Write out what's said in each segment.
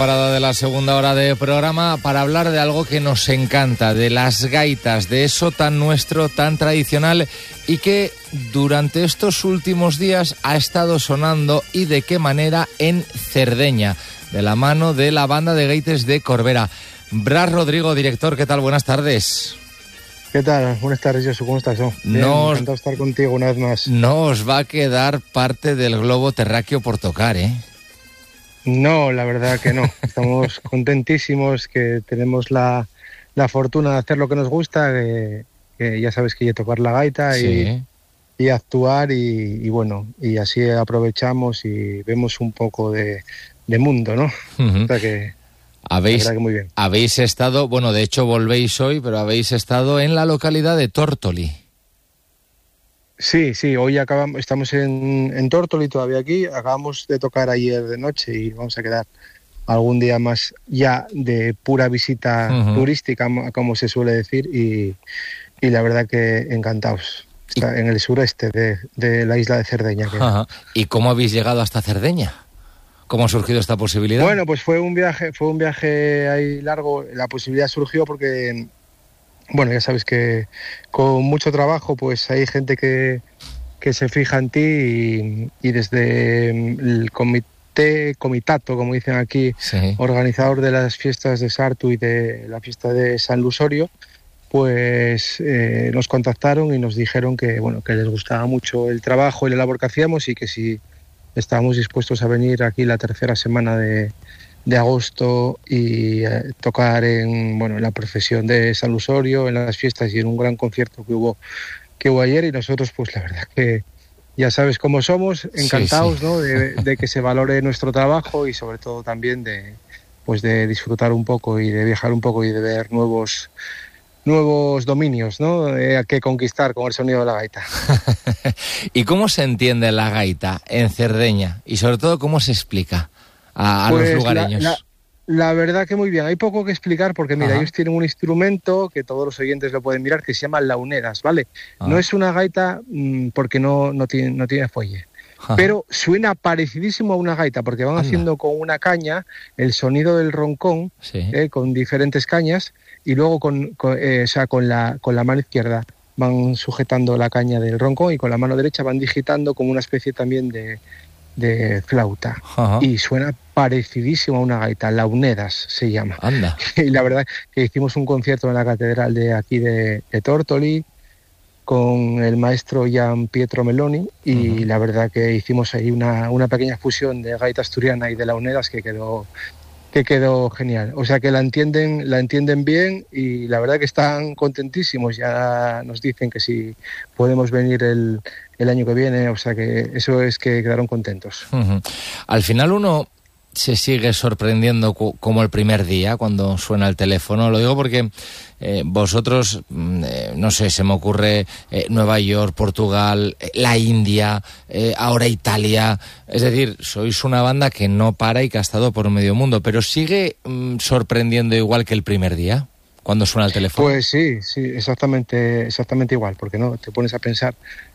Parada de la segunda hora de programa para hablar de algo que nos encanta, de las gaitas, de eso tan nuestro, tan tradicional y que durante estos últimos días ha estado sonando y de qué manera en Cerdeña, de la mano de la banda de gaites de Corbera. Bras Rodrigo, director, ¿qué tal? Buenas tardes. ¿Qué tal? Buenas tardes, Josu. ¿Cómo estás? Bien, encantado de estar contigo una vez más. No os va a quedar parte del globo terráqueo por tocar, ¿eh? No, la verdad que no. Estamos contentísimos que tenemos la fortuna de hacer lo que nos gusta, que ya sabes que tocar la gaita sí. y actuar y bueno, y así aprovechamos y vemos un poco de mundo, ¿no? Uh-huh. O sea que... muy bien. Habéis estado, bueno, de hecho volvéis hoy, pero habéis estado en la localidad de Tórtoli. Sí, hoy estamos en Tórtoli todavía aquí, acabamos de tocar ayer de noche y vamos a quedar algún día más ya de pura visita turística, como se suele decir, y la verdad que encantados. Está en el sureste de la isla de Cerdeña. ¿Y cómo habéis llegado hasta Cerdeña? ¿Cómo ha surgido esta posibilidad? Bueno, pues fue un viaje ahí largo. La posibilidad surgió porque, bueno, ya sabes que con mucho trabajo pues hay gente que se fija en ti y desde el comitato, como dicen aquí, sí, organizador de las fiestas de Sartu y de la fiesta de San Lusorio, pues nos contactaron y nos dijeron que, bueno, que les gustaba mucho el trabajo y la labor que hacíamos y que si estábamos dispuestos a venir aquí la tercera semana de agosto y tocar en la procesión de San Lusorio, en las fiestas y en un gran concierto que hubo ayer. Y nosotros, pues la verdad que ya sabes cómo somos, encantados, sí. ¿No? de que se valore nuestro trabajo y sobre todo también de disfrutar un poco y de viajar un poco y de ver nuevos dominios, ¿no? Que conquistar con el sonido de la gaita. ¿Y cómo se entiende la gaita en Cerdeña? Y sobre todo, ¿cómo se explica a los lugareños? La verdad que muy bien. Hay poco que explicar porque, mira, ellos tienen un instrumento que todos los oyentes lo pueden mirar, que se llama launedas, ¿vale? No es una gaita porque no tiene fuelle. Pero suena parecidísimo a una gaita porque van haciendo con una caña el sonido del roncón, sí. Con diferentes cañas, y luego con la mano izquierda van sujetando la caña del roncón y con la mano derecha van digitando como una especie también de flauta. Y suena parecidísimo a una gaita. Launedas se llama. Anda. Y la verdad que hicimos un concierto en la catedral de aquí de Tórtoli con el maestro Gian Pietro Meloni y la verdad que hicimos ahí una pequeña fusión de gaita asturiana y de launedas que quedó genial. O sea que la entienden bien y la verdad que están contentísimos. Ya nos dicen que si podemos venir el año que viene, o sea que eso es que quedaron contentos. Al final uno se sigue sorprendiendo como el primer día cuando suena el teléfono. Lo digo porque vosotros, no sé, se me ocurre Nueva York, Portugal, la India, ahora Italia. Es decir, sois una banda que no para y que ha estado por medio mundo, pero sigue sorprendiendo igual que el primer día cuando suena el teléfono. Pues sí, exactamente igual, porque no te pones a pensar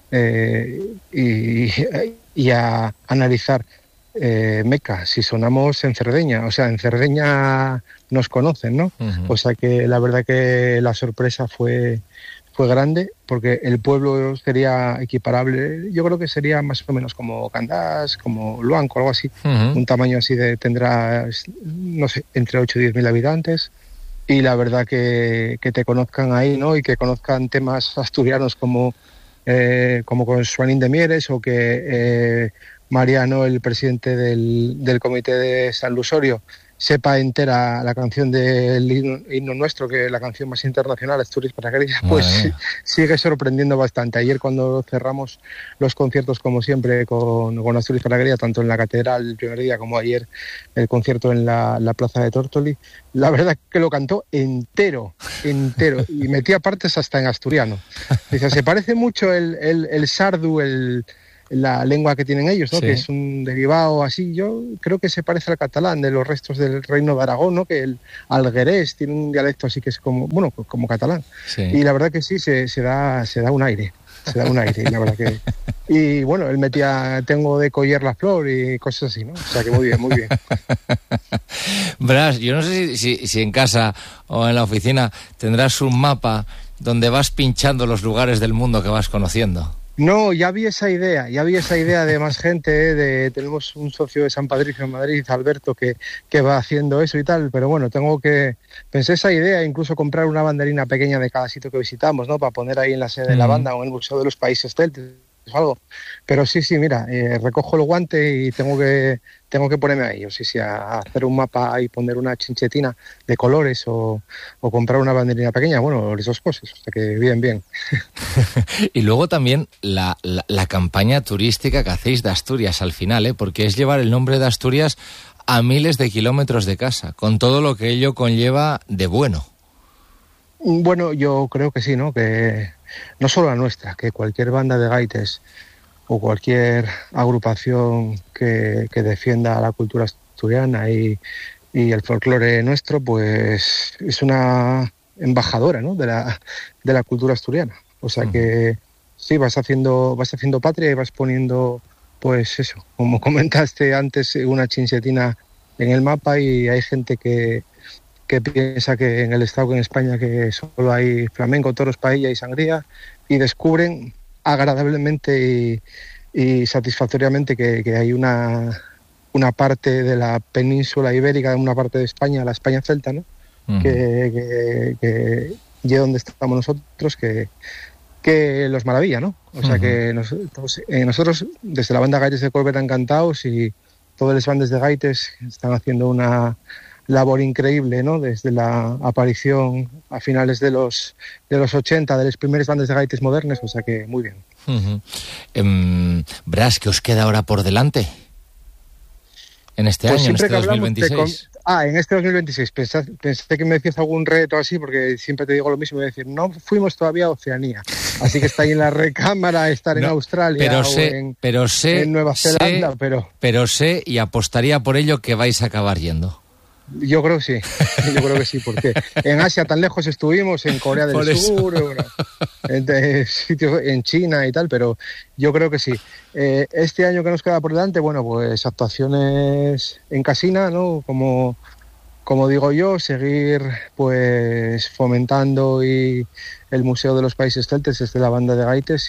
y a analizar. Meca, si sonamos en Cerdeña, o sea, en Cerdeña nos conocen, ¿no? O sea que la verdad que la sorpresa fue grande, porque el pueblo sería equiparable, yo creo que sería más o menos como Candás, como Luanco, algo así, un tamaño así tendrá, no sé, entre 8 y 10 mil habitantes, y la verdad que te conozcan ahí, ¿no? Y que conozcan temas asturianos como con Suanín de Mieres o que Mariano, el presidente del comité de San Lusorio, sepa entera la canción del himno nuestro, que es la canción más internacional, Asturias para Grecia, pues sigue sorprendiendo bastante. Ayer cuando cerramos los conciertos, como siempre, con Asturias para Grecia, tanto en la catedral el primer día como ayer el concierto en la plaza de Tórtoli, la verdad que lo cantó entero, y metía partes hasta en asturiano. Dice, se parece mucho el sardu, la lengua que tienen ellos, ¿no? Sí. Que es un derivado así, yo creo que se parece al catalán de los restos del reino de Aragón, ¿no? Que el alguerés tiene un dialecto así que es como catalán. Sí. Y la verdad que sí, se da un aire. se da un aire, la verdad que... Y bueno, él metía, tengo de coller la flor y cosas así, ¿no? O sea que muy bien, muy bien. Bras, yo no sé si en casa o en la oficina tendrás un mapa donde vas pinchando los lugares del mundo que vas conociendo. No, ya vi esa idea de más gente, tenemos un socio de San Patricio en Madrid, Alberto, que va haciendo eso y tal, pero bueno, pensé esa idea, incluso comprar una banderina pequeña de cada sitio que visitamos, ¿no? Para poner ahí en la sede de la banda o en el Museo de los Países Celtas o algo. Pero sí, mira, recojo el guante y tengo que ponerme ahí, o sí, a hacer un mapa y poner una chinchetina de colores o comprar una banderina pequeña, bueno, esas cosas, o sea que bien. Y luego también la campaña turística que hacéis de Asturias al final, porque es llevar el nombre de Asturias a miles de kilómetros de casa, con todo lo que ello conlleva de bueno. Bueno, yo creo que sí, ¿no? Que no solo la nuestra, que cualquier banda de gaites o cualquier agrupación que defienda la cultura asturiana y el folclore nuestro, pues es una embajadora, ¿no? de la cultura asturiana. O sea que sí, vas haciendo patria y vas poniendo, pues eso, como comentaste antes, una chinchetina en el mapa, y hay gente que piensa que en el Estado, que en España, que solo hay flamenco, toros, paella y sangría, y descubren agradablemente y satisfactoriamente que hay una parte de la península ibérica, una parte de España, la España celta, ¿no? Que y donde estamos nosotros, que los maravilla, ¿no? O sea que nosotros desde la banda Gaites de Corbera encantados, y todas las bandas de gaites están haciendo una labor increíble, ¿no? Desde la aparición a finales de los 80 de las primeras bandas de gaites modernas, o sea que muy bien. Bras, ¿qué os queda ahora por delante? En este año, en este 2026. En este 2026. Pensé que me decías algún reto así, porque siempre te digo lo mismo, decir, no fuimos todavía a Oceanía, así que está ahí en la recámara estar en Australia en Nueva Zelanda, pero sé y apostaría por ello que vais a acabar yendo. Yo creo que sí, porque en Asia tan lejos estuvimos, en Corea del Sur, en sitios en China y tal, pero yo creo que sí. Este año que nos queda por delante, bueno, pues actuaciones en casina, ¿no? Como digo yo, seguir pues fomentando el Museo de los Países Celtas desde la banda de gaites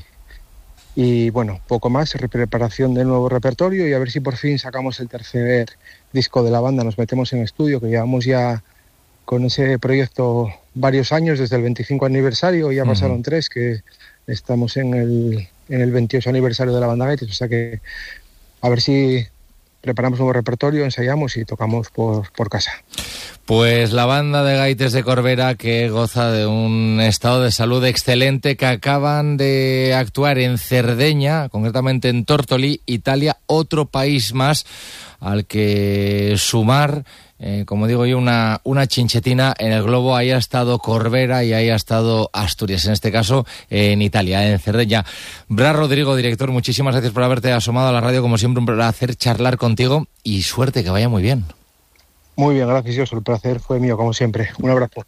y bueno, poco más, preparación del nuevo repertorio, y a ver si por fin sacamos el tercer disco de la banda, nos metemos en estudio, que llevamos ya con ese proyecto varios años, desde el 25 aniversario, ya pasaron 3, que estamos en el 28 aniversario de la banda Gaites, o sea que a ver si preparamos un nuevo repertorio, ensayamos y tocamos por casa. Pues la banda de gaites de Corbera, que goza de un estado de salud excelente, que acaban de actuar en Cerdeña, concretamente en Tortolì, Italia, otro país más al que sumar, como digo yo, una chinchetina en el globo. Ahí ha estado Corbera y ahí ha estado Asturias, en este caso en Italia, en Cerdeña. Bras Rodrigo, director, muchísimas gracias por haberte asomado a la radio, como siempre un placer charlar contigo, y suerte, que vaya muy bien. Muy bien, gracias, el placer fue mío, como siempre. Un abrazo.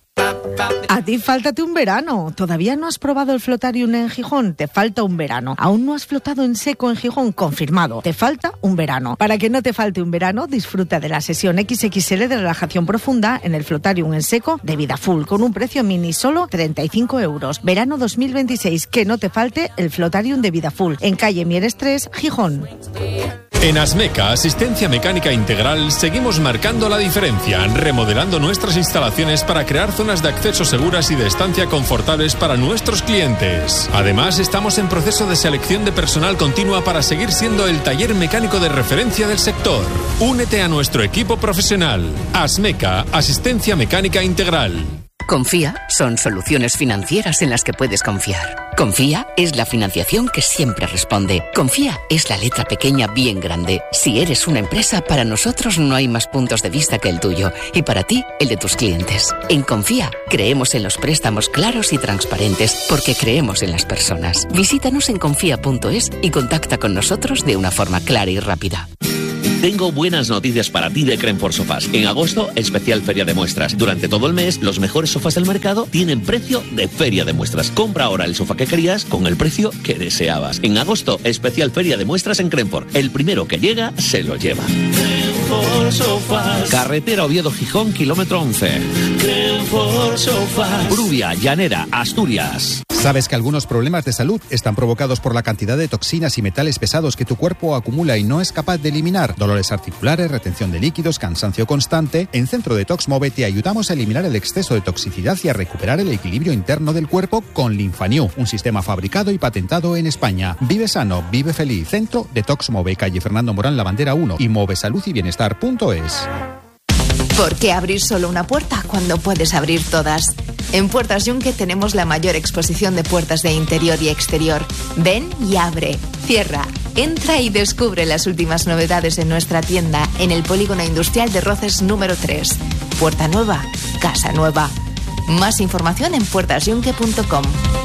A ti fáltate un verano. ¿Todavía no has probado el Flotarium en Gijón? Te falta un verano. ¿Aún no has flotado en seco en Gijón? Confirmado. Te falta un verano. Para que no te falte un verano, disfruta de la sesión XXL de relajación profunda en el Flotarium en seco de Vida Full, con un precio mini solo 35 euros. Verano 2026. Que no te falte el Flotarium de Vida Full, en calle Mieres 3, Gijón. En Asmeca, Asistencia Mecánica Integral, seguimos marcando la diferencia, remodelando nuestras instalaciones para crear zonas de acceso seguras y de estancia confortables para nuestros clientes. Además, estamos en proceso de selección de personal continua para seguir siendo el taller mecánico de referencia del sector. Únete a nuestro equipo profesional. Asmeca, Asistencia Mecánica Integral. Confía son soluciones financieras en las que puedes confiar. Confía es la financiación que siempre responde. Confía es la letra pequeña bien grande. Si eres una empresa, para nosotros no hay más puntos de vista que el tuyo, y para ti, el de tus clientes. En Confía creemos en los préstamos claros y transparentes, porque creemos en las personas. Visítanos en confía.es y contacta con nosotros de una forma clara y rápida. Tengo buenas noticias para ti de Crempor Sofás. En agosto, especial feria de muestras. Durante todo el mes, los mejores sofás del mercado tienen precio de feria de muestras. Compra ahora el sofá que querías con el precio que deseabas. En agosto, especial feria de muestras en Crempor. El primero que llega, se lo lleva. Crempor Sofás. Carretera Oviedo-Gijón, kilómetro 11. Crempor Sofás. Brubia, Llanera, Asturias. ¿Sabes que algunos problemas de salud están provocados por la cantidad de toxinas y metales pesados que tu cuerpo acumula y no es capaz de eliminar? Dolores articulares, retención de líquidos, cansancio constante. En Centro Detox Move te ayudamos a eliminar el exceso de toxicidad y a recuperar el equilibrio interno del cuerpo con Linfanew, un sistema fabricado y patentado en España. Vive sano, vive feliz. Centro Detox Move, calle Fernando Morán, La Bandera 1 y movesaludyBienestar.es. ¿Por qué abrir solo una puerta cuando puedes abrir todas? En Puertas Yunque tenemos la mayor exposición de puertas de interior y exterior. Ven y abre, cierra, entra y descubre las últimas novedades en nuestra tienda en el Polígono Industrial de Roces número 3. Puerta nueva, casa nueva. Más información en puertasyunque.com.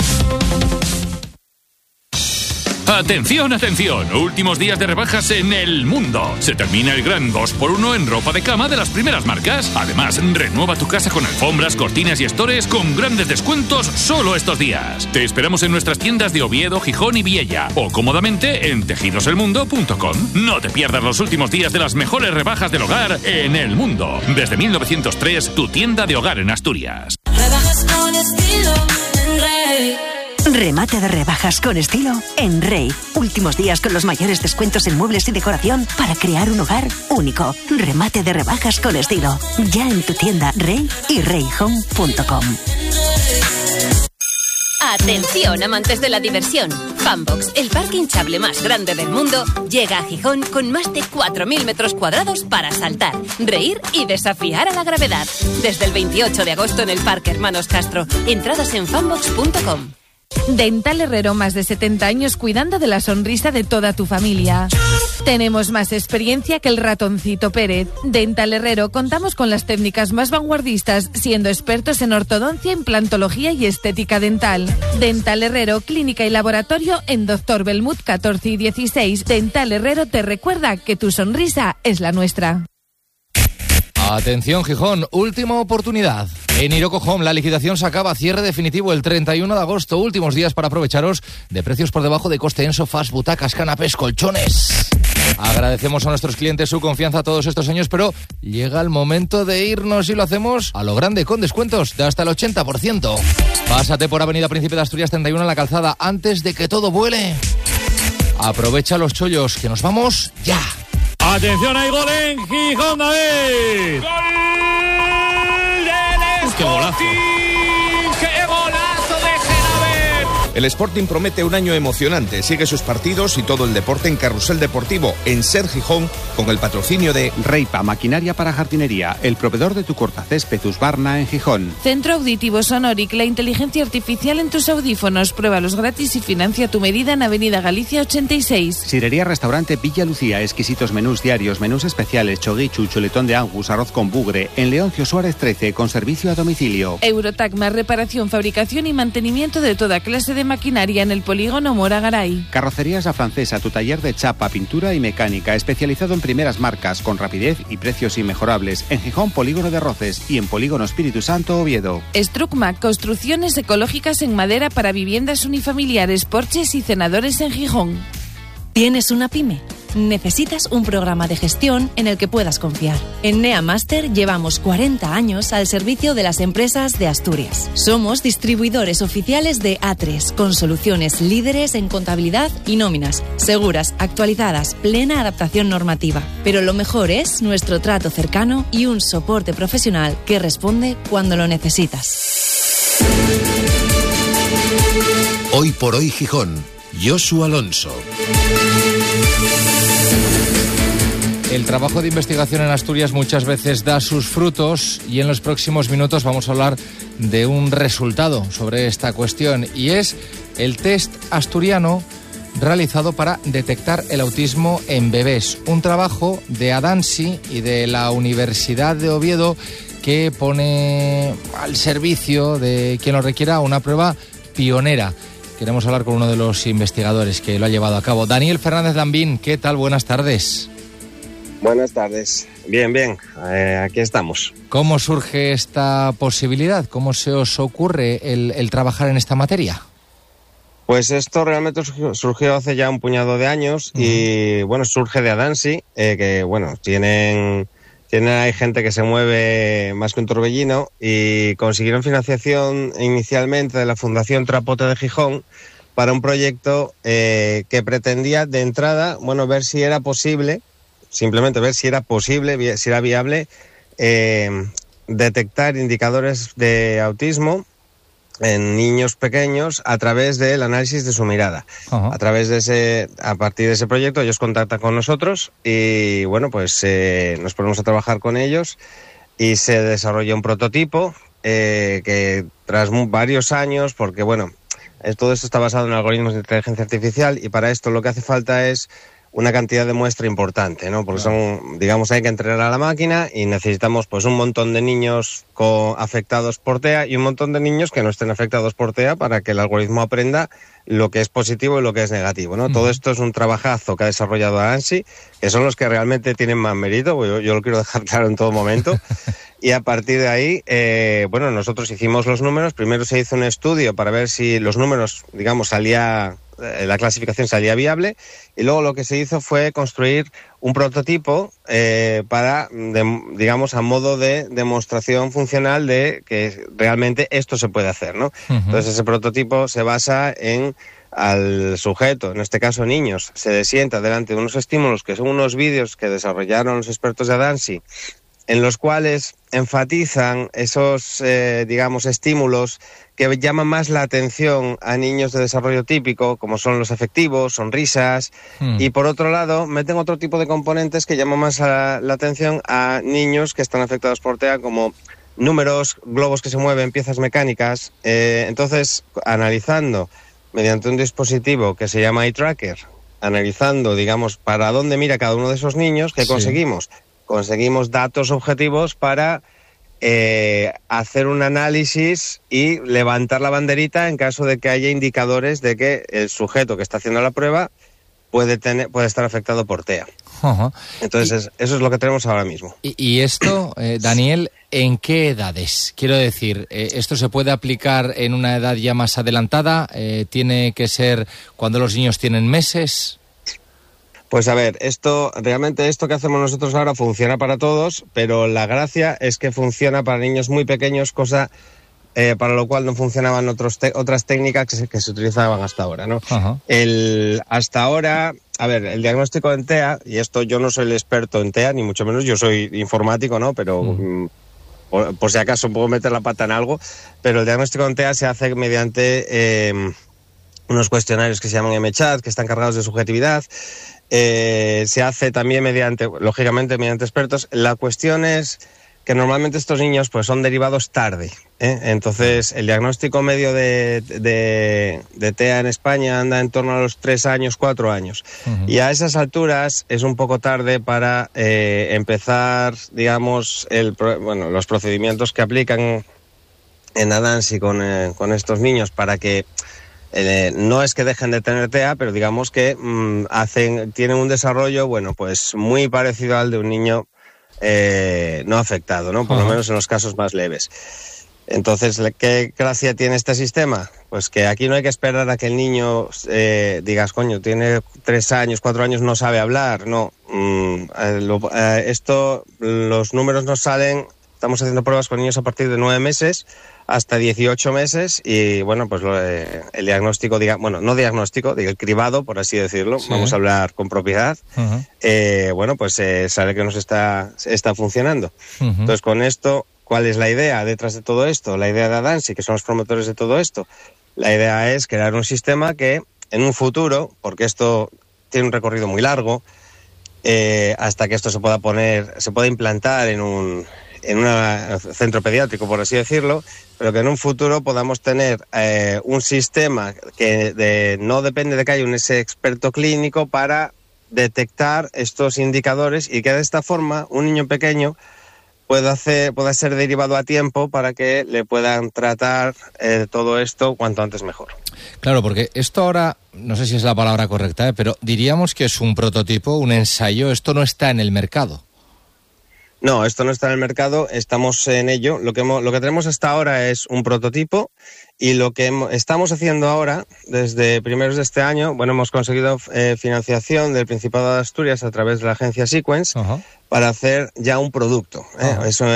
Atención, atención, últimos días de rebajas en El Mundo. Se termina el gran 2x1 en ropa de cama de las primeras marcas. Además, renueva tu casa con alfombras, cortinas y estores con grandes descuentos solo estos días. Te esperamos en nuestras tiendas de Oviedo, Gijón y Viella o cómodamente en tejidoselmundo.com. No te pierdas los últimos días de las mejores rebajas del hogar en El Mundo. Desde 1903, tu tienda de hogar en Asturias. Rebajas con estilo en Rey. Remate de rebajas con estilo en Rey. Últimos días con los mayores descuentos en muebles y decoración para crear un hogar único. Remate de rebajas con estilo. Ya en tu tienda Rey y reyhome.com. Atención, amantes de la diversión. Funbox, el parque hinchable más grande del mundo, llega a Gijón con más de 4.000 metros cuadrados para saltar, reír y desafiar a la gravedad. Desde el 28 de agosto en el Parque Hermanos Castro. Entradas en funbox.com. Dental Herrero, más de 70 años cuidando de la sonrisa de toda tu familia. Tenemos más experiencia que el ratoncito Pérez. Dental Herrero, contamos con las técnicas más vanguardistas, siendo expertos en ortodoncia, implantología y estética dental. Dental Herrero, clínica y laboratorio en Dr. Belmut 14 y 16. Dental Herrero te recuerda que tu sonrisa es la nuestra. Atención Gijón, última oportunidad. En Iroco Home la liquidación se acaba, cierre definitivo el 31 de agosto. Últimos días para aprovecharos de precios por debajo de coste en sofás, butacas, canapés, colchones. Agradecemos a nuestros clientes su confianza todos estos años, pero llega el momento de irnos y lo hacemos a lo grande con descuentos de hasta el 80%. Pásate por Avenida Príncipe de Asturias 31 en la Calzada antes de que todo vuele. Aprovecha los chollos, que nos vamos ya. Atención, hay gol en Gijón, David. ¡Gol del ¡Qué golazo! ¡Qué golazo de Genavet! El Sporting promete un año emocionante. Sigue sus partidos y todo el deporte en Carrusel Deportivo, en Ser Gijón, con el patrocinio de Reipa, maquinaria para jardinería, el proveedor de tu cortacésped Husqvarna en Gijón. Centro Auditivo Sonoric, la inteligencia artificial en tus audífonos. Pruébalos gratis y financia tu medida en Avenida Galicia 86. Sirería Restaurante Villa Lucía, exquisitos menús diarios, menús especiales, choguichu, chuletón de Angus, arroz con bugre, en Leoncio Suárez 13, con servicio a domicilio. Eurotac, más reparación, fabricación y mantenimiento de toda clase de maquinaria en el polígono Mora Garay. Carrocerías La Francesa, tu taller de chapa, pintura y mecánica, especializado en primeras marcas, con rapidez y precios inmejorables. En Gijón, Polígono de Roces, y en Polígono Espíritu Santo, Oviedo. Strucmac, construcciones ecológicas en madera para viviendas unifamiliares, porches y cenadores en Gijón. ¿Tienes una pyme? Necesitas un programa de gestión en el que puedas confiar. En NeaMaster llevamos 40 años al servicio de las empresas de Asturias. Somos distribuidores oficiales de A3, con soluciones líderes en contabilidad y nóminas, seguras, actualizadas, plena adaptación normativa. Pero lo mejor es nuestro trato cercano y un soporte profesional que responde cuando lo necesitas. Hoy por hoy Gijón, Josu Alonso. El trabajo de investigación en Asturias muchas veces da sus frutos y en los próximos minutos vamos a hablar de un resultado sobre esta cuestión y es el test asturiano realizado para detectar el autismo en bebés. Un trabajo de Adansi y de la Universidad de Oviedo que pone al servicio de quien lo requiera una prueba pionera. Queremos hablar con uno de los investigadores que lo ha llevado a cabo. Daniel Fernández Lambín, ¿qué tal? Buenas tardes. Buenas tardes. Bien, aquí estamos. ¿Cómo surge esta posibilidad? ¿Cómo se os ocurre el trabajar en esta materia? Pues esto realmente surgió hace ya un puñado de años y bueno, surge de Adansi, que bueno, hay gente que se mueve más que un torbellino y consiguieron financiación inicialmente de la Fundación Trapote de Gijón para un proyecto que pretendía de entrada, bueno, ver si era posible, simplemente ver si era posible, si era viable detectar indicadores de autismo en niños pequeños a través del análisis de su mirada. A partir de ese proyecto ellos contactan con nosotros y bueno, pues nos ponemos a trabajar con ellos y se desarrolla un prototipo que tras varios años, porque bueno, todo esto está basado en algoritmos de inteligencia artificial y para esto lo que hace falta es una cantidad de muestra importante, ¿no? Porque hay que entrenar a la máquina y necesitamos pues un montón de niños afectados por TEA y un montón de niños que no estén afectados por TEA para que el algoritmo aprenda lo que es positivo y lo que es negativo, ¿no? Todo esto es un trabajazo que ha desarrollado ANSI, que son los que realmente tienen más mérito, yo lo quiero dejar claro en todo momento. Y a partir de ahí, bueno, nosotros hicimos los números. Primero se hizo un estudio para ver si los números, digamos, la clasificación salía viable, y luego lo que se hizo fue construir un prototipo digamos, a modo de demostración funcional de que realmente esto se puede hacer, ¿no? Entonces ese prototipo se basa en al sujeto, en este caso niños, se le sienta delante de unos estímulos que son unos vídeos que desarrollaron los expertos de Adansi, en los cuales enfatizan esos, digamos, estímulos que llaman más la atención a niños de desarrollo típico, como son los afectivos, sonrisas, y por otro lado meten otro tipo de componentes que llaman más la atención a niños que están afectados por TEA, como números, globos que se mueven, piezas mecánicas. Entonces, analizando mediante un dispositivo que se llama iTracker, analizando, digamos, para dónde mira cada uno de esos niños, ¿qué conseguimos? Conseguimos datos objetivos para hacer un análisis y levantar la banderita en caso de que haya indicadores de que el sujeto que está haciendo la prueba puede estar afectado por TEA. Entonces, eso es lo que tenemos ahora mismo. ¿Y esto, Daniel, en qué edades? Quiero decir, ¿esto se puede aplicar en una edad ya más adelantada? ¿Tiene que ser cuando los niños tienen meses? Pues a ver, realmente esto que hacemos nosotros ahora funciona para todos, pero la gracia es que funciona para niños muy pequeños, cosa para lo cual no funcionaban otras técnicas que se utilizaban hasta ahora, ¿no? Hasta ahora, a ver, el diagnóstico en TEA, y esto yo no soy el experto en TEA, ni mucho menos, yo soy informático, ¿no? Pero por si acaso puedo meter la pata en algo, pero el diagnóstico en TEA se hace mediante unos cuestionarios que se llaman MChat, que están cargados de subjetividad. Se hace también lógicamente mediante expertos. La cuestión es que normalmente estos niños pues son derivados tarde, ¿eh? Entonces el diagnóstico medio de TEA en España anda en torno a los 3 años, 4 años. Y a esas alturas es un poco tarde para empezar, digamos, los procedimientos que aplican en Adansi con estos niños para que no es que dejen de tener TEA, pero digamos que tienen un desarrollo, bueno, pues muy parecido al de un niño no afectado, ¿no? Por lo menos en los casos más leves. Entonces, ¿qué gracia tiene este sistema? Pues que aquí no hay que esperar a que el niño digas, coño, tiene 3 años, 4 años, no sabe hablar. No, los números nos salen. Estamos haciendo pruebas con niños a partir de 9 meses hasta 18 meses y, bueno, pues el diagnóstico, no diagnóstico, el cribado, por así decirlo, sí. Vamos a hablar con propiedad, bueno, pues sale que nos está funcionando. Entonces, con esto, ¿cuál es la idea detrás de todo esto? La idea de Adansi, que son los promotores de todo esto. La idea es crear un sistema que, en un futuro, porque esto tiene un recorrido muy largo, hasta que esto se pueda implantar en un centro pediátrico, por así decirlo, pero que en un futuro podamos tener un sistema que no depende de que haya ese experto clínico para detectar estos indicadores y que de esta forma un niño pequeño pueda ser derivado a tiempo para que le puedan tratar todo esto cuanto antes mejor. Claro, porque esto ahora, no sé si es la palabra correcta, pero diríamos que es un prototipo, un ensayo, esto no está en el mercado. No, esto no está en el mercado, estamos en ello. Lo que tenemos hasta ahora es un prototipo y lo que estamos haciendo ahora, desde primeros de este año, bueno, hemos conseguido financiación del Principado de Asturias a través de la agencia Sequence para hacer ya un producto. Eso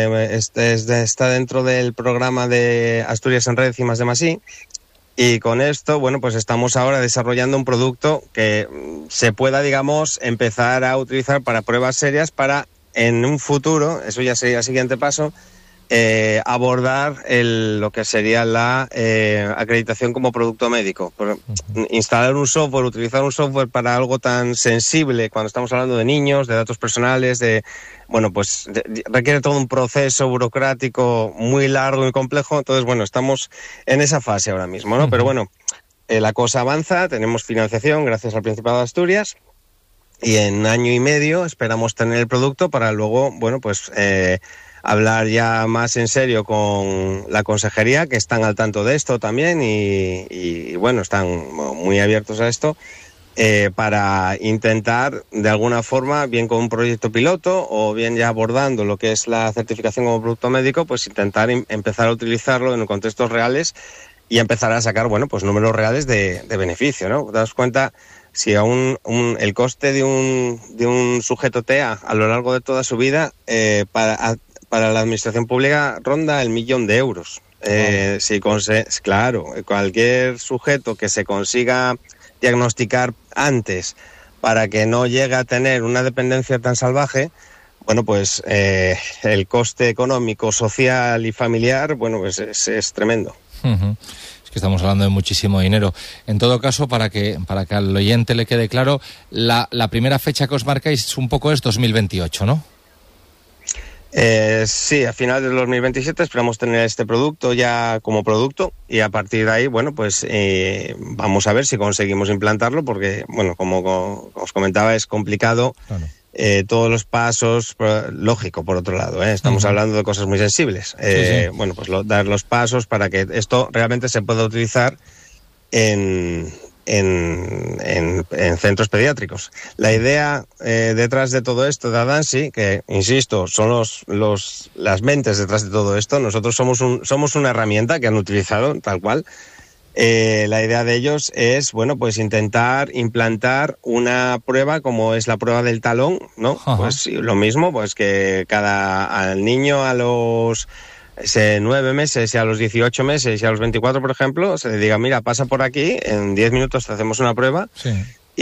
está dentro del programa de Asturias en Red y +D+I. Y con esto, bueno, pues estamos ahora desarrollando un producto que se pueda, digamos, empezar a utilizar para pruebas serias para en un futuro, eso ya sería el siguiente paso, abordar lo que sería la acreditación como producto médico. Instalar un software, utilizar un software para algo tan sensible, cuando estamos hablando de niños, de datos personales, requiere todo un proceso burocrático muy largo y complejo. Entonces, bueno, estamos en esa fase ahora mismo, ¿no? Pero bueno, la cosa avanza, tenemos financiación gracias al Principado de Asturias. Y en año y medio esperamos tener el producto para luego, bueno, pues hablar ya más en serio con la consejería, que están al tanto de esto también y bueno, están muy abiertos a esto, para intentar de alguna forma, bien con un proyecto piloto o bien ya abordando lo que es la certificación como producto médico, pues intentar empezar a utilizarlo en contextos reales y empezar a sacar, bueno, pues números reales de beneficio, ¿no? Te das cuenta. Si el coste de un sujeto TEA a lo largo de toda su vida para la administración pública ronda el 1.000.000 de euros. Claro, cualquier sujeto que se consiga diagnosticar antes para que no llegue a tener una dependencia tan salvaje, bueno, pues el coste económico, social y familiar, bueno, pues es tremendo. Uh-huh. Que estamos hablando de muchísimo dinero. En todo caso, para que al oyente le quede claro, la primera fecha que os marcáis un poco es 2028, ¿no? Sí, a final del 2027 esperamos tener este producto ya como producto y a partir de ahí, bueno, pues vamos a ver si conseguimos implantarlo porque, bueno, como os comentaba, es complicado. Claro. Todos los pasos, lógico, por otro lado, estamos hablando de cosas muy sensibles. Sí. Bueno, pues dar los pasos para que esto realmente se pueda utilizar en centros pediátricos. La idea detrás de todo esto de Adansi, que insisto, son las mentes detrás de todo esto, nosotros somos una herramienta que han utilizado tal cual. La idea de ellos es, bueno, pues intentar implantar una prueba como es la prueba del talón, ¿no? Ajá. Pues lo mismo, pues que al niño a los 9 meses y a los 18 meses y a los 24, por ejemplo, se le diga, mira, pasa por aquí, en 10 minutos te hacemos una prueba. Sí.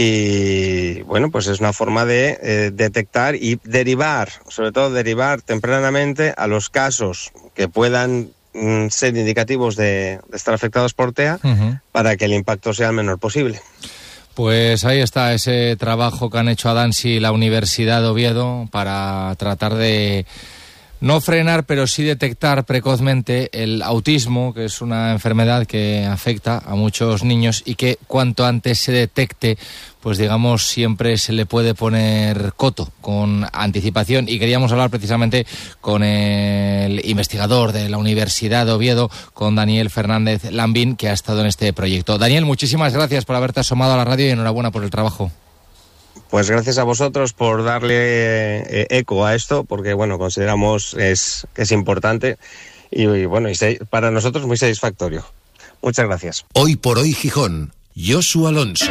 Y bueno, pues es una forma de detectar y derivar, sobre todo derivar tempranamente a los casos que puedan ser indicativos de estar afectados por TEA para que el impacto sea el menor posible. Pues ahí está ese trabajo que han hecho Adansi y la Universidad de Oviedo para tratar de no frenar, pero sí detectar precozmente el autismo, que es una enfermedad que afecta a muchos niños y que cuanto antes se detecte, pues digamos, siempre se le puede poner coto con anticipación. Y queríamos hablar precisamente con el investigador de la Universidad de Oviedo, con Daniel Fernández Lambín, que ha estado en este proyecto. Daniel, muchísimas gracias por haberte asomado a la radio y enhorabuena por el trabajo. Pues gracias a vosotros por darle eco a esto, porque bueno, consideramos que es importante y bueno, para nosotros muy satisfactorio. Muchas gracias. Hoy por hoy Gijón, Josu Alonso.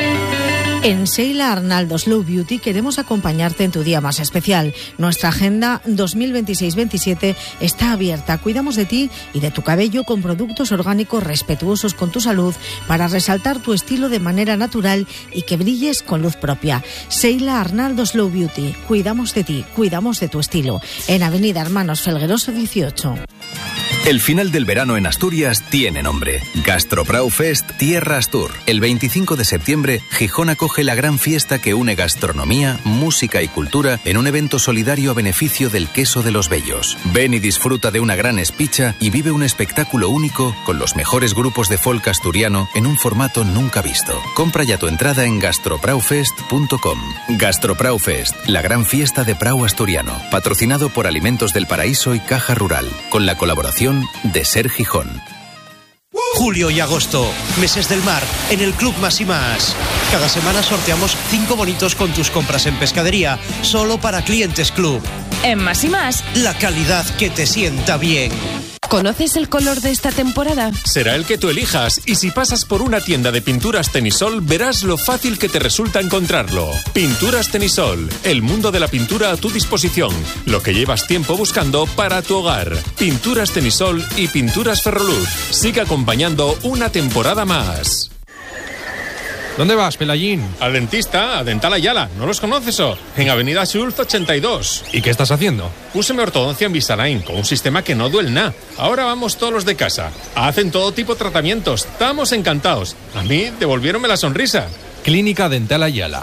En Seila Arnaldo Slow Beauty queremos acompañarte en tu día más especial. Nuestra agenda 2026-27 está abierta. Cuidamos de ti y de tu cabello con productos orgánicos respetuosos con tu salud para resaltar tu estilo de manera natural y que brilles con luz propia. Seila Arnaldo Slow Beauty. Cuidamos de ti, cuidamos de tu estilo. En Avenida Hermanos Felgueroso 18. El final del verano en Asturias tiene nombre. Gastroprau Fest Tierra Astur. El 25 de septiembre, Gijón acoge la gran fiesta que une gastronomía, música y cultura en un evento solidario a beneficio del queso de los Bellos. Ven y disfruta de una gran espicha y vive un espectáculo único con los mejores grupos de folk asturiano en un formato nunca visto. Compra ya tu entrada en gastropraufest.com. Gastroprau Fest, la gran fiesta de Prau asturiano, patrocinado por Alimentos del Paraíso y Caja Rural, con la colaboración de Ser Gijón. Julio y agosto, meses del mar, en el Club Más y Más. Cada semana sorteamos 5 bonitos con tus compras en pescadería, solo para clientes Club. En Más y Más, la calidad que te sienta bien. ¿Conoces el color de esta temporada? Será el que tú elijas, y si pasas por una tienda de pinturas Tenisol, verás lo fácil que te resulta encontrarlo. Pinturas Tenisol, el mundo de la pintura a tu disposición, lo que llevas tiempo buscando para tu hogar. Pinturas Tenisol y Pinturas Ferroluz. Sigue acompañando una temporada más. ¿Dónde vas, Pelayín? Al dentista, a Dental Ayala. ¿No los conoces o? En Avenida Schultz 82. ¿Y qué estás haciendo? Púseme ortodoncia en Invisalign, con un sistema que no duele nada. Ahora vamos todos los de casa. Hacen todo tipo de tratamientos. Estamos encantados. A mí devolviéronme la sonrisa. Clínica Dental Ayala,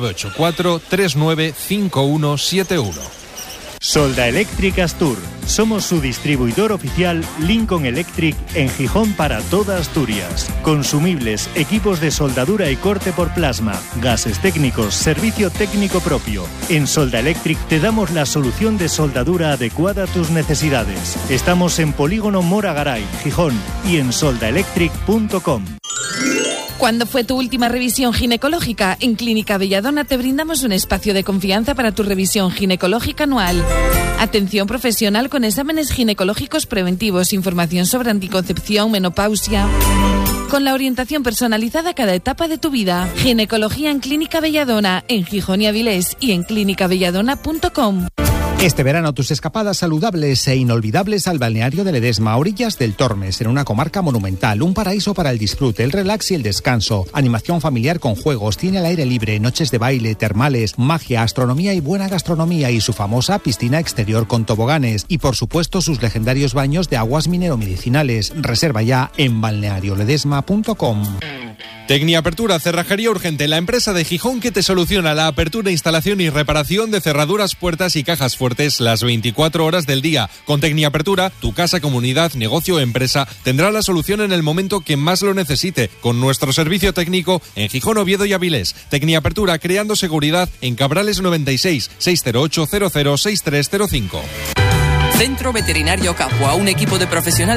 984-395171. Solda Electric Astur. Somos su distribuidor oficial Lincoln Electric en Gijón para toda Asturias. Consumibles, equipos de soldadura y corte por plasma, gases técnicos, servicio técnico propio. En Solda Electric te damos la solución de soldadura adecuada a tus necesidades. Estamos en Polígono Mora Garay, Gijón, y en soldaelectric.com. ¿Cuándo fue tu última revisión ginecológica? En Clínica Belladona te brindamos un espacio de confianza para tu revisión ginecológica anual. Atención profesional con exámenes ginecológicos preventivos, información sobre anticoncepción, menopausia, con la orientación personalizada a cada etapa de tu vida. Ginecología en Clínica Belladona, en Gijón y Avilés, y en clinicabelladona.com. Este verano tus escapadas saludables e inolvidables al balneario de Ledesma, a orillas del Tormes, en una comarca monumental, un paraíso para el disfrute, el relax y el descanso, animación familiar con juegos, tiene al aire libre, noches de baile, termales, magia, astronomía y buena gastronomía, y su famosa piscina exterior con toboganes, y por supuesto sus legendarios baños de aguas mineromedicinales. Reserva ya en balnearioledesma.com. Tecniapertura, cerrajería urgente, la empresa de Gijón que te soluciona la apertura, instalación y reparación de cerraduras, puertas y cajas fuertes las 24 horas del día. Con Tecniapertura, tu casa, comunidad, negocio o empresa tendrá la solución en el momento que más lo necesite, con nuestro servicio técnico en Gijón, Oviedo y Avilés. Tecniapertura, creando seguridad en Cabrales 96 608 00 6305. Centro Veterinario Capua, un equipo de profesionales